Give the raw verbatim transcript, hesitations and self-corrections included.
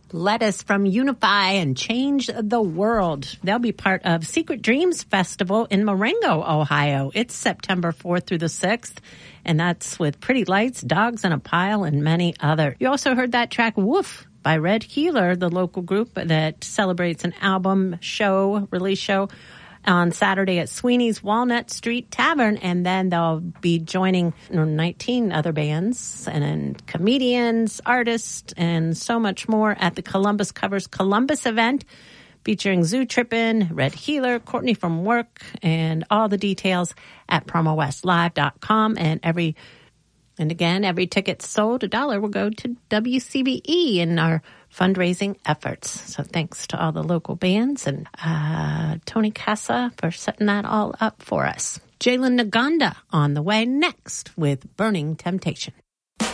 Lettuce from Unify and Change the World. They'll be part of Secret Dreams Festival in Marengo, Ohio. It's September fourth through the sixth, and that's with Pretty Lights, Dogs in a Pile, and many other. You also heard that track, Woof, by Red Healer, the local group that celebrates an album show, release show, on Saturday at Sweeney's Walnut Street Tavern, and then they'll be joining nineteen other bands and, and comedians, artists, and so much more at the Columbus Covers Columbus event featuring Zoo Trippin', Red Healer, Courtney from Work, and all the details at promo west live dot com. And every and again, every ticket sold, a dollar will go to W C B E in our fundraising efforts. So thanks to all the local bands and uh, Tony Casa for setting that all up for us. Jalen Naganda on the way next with Burning Temptation.